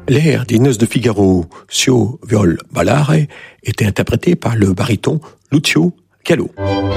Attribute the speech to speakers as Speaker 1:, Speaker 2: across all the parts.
Speaker 1: L'air des Noces de Figaro, Sio viol ballare, était interprété par le baryton Lucio Gallo.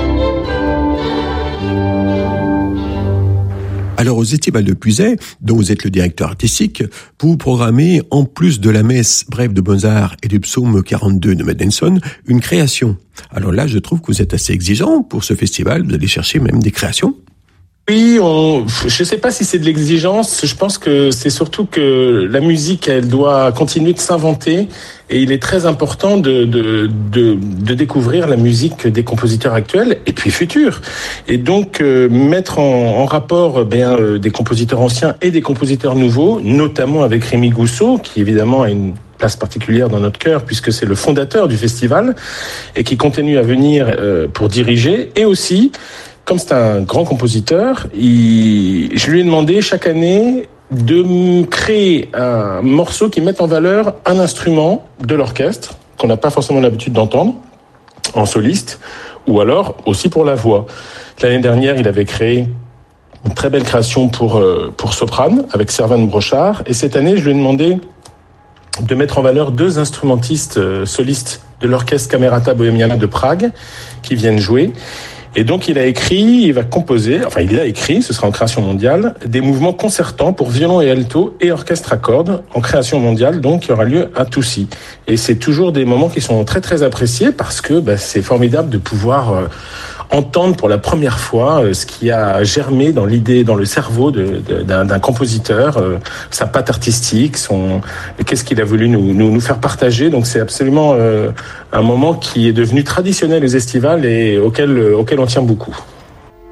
Speaker 1: Alors, aux Estivales de Puisaye, dont vous êtes le directeur artistique, vous programmez, en plus de la messe brève de Mozart et du psaume 42 de Mendelssohn, une création. Alors là, je trouve que vous êtes assez exigeant pour ce festival, vous allez chercher même des créations.
Speaker 2: Oui, je sais pas si c'est de l'exigence. Je pense que c'est surtout que la musique, elle doit continuer de s'inventer, et il est très important de découvrir la musique des compositeurs actuels et puis futurs. Et donc mettre en rapport des compositeurs anciens et des compositeurs nouveaux, notamment avec Rémi Gousseau, qui évidemment a une place particulière dans notre cœur puisque c'est le fondateur du festival et qui continue à venir pour diriger, et aussi comme c'est un grand compositeur, je lui ai demandé chaque année de créer un morceau qui mette en valeur un instrument de l'orchestre qu'on n'a pas forcément l'habitude d'entendre en soliste, ou alors aussi pour la voix. L'année dernière, il avait créé une très belle création pour soprane avec Servan Brochard, et cette année, je lui ai demandé de mettre en valeur 2 instrumentistes solistes de l'orchestre Camerata Bohemiana de Prague qui viennent jouer. Et donc il a écrit, ce sera en création mondiale, des mouvements concertants pour violon et alto et orchestre à cordes en création mondiale, donc qui aura lieu à Toussy. Et c'est toujours des moments qui sont très très appréciés parce que c'est formidable de pouvoir entendre pour la première fois ce qui a germé dans l'idée, dans le cerveau d'un compositeur, sa patte artistique, qu'est-ce qu'il a voulu nous faire partager. Donc c'est absolument un moment qui est devenu traditionnel aux Estivales et auquel on tient beaucoup.